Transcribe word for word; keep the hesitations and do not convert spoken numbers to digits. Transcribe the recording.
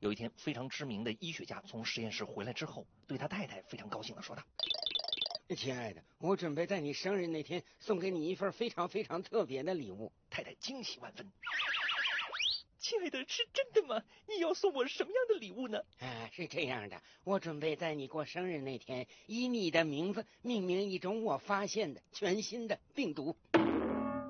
有一天，非常知名的医学家从实验室回来之后，对他太太非常高兴地说道： 亲爱的，我准备在你生日那天送给你一份非常非常特别的礼物。 太太惊喜万分。亲爱的，是真的吗？你要送我什么样的礼物呢？ 啊，是这样的，我准备在你过生日那天，以你的名字命名一种我发现的全新的病毒。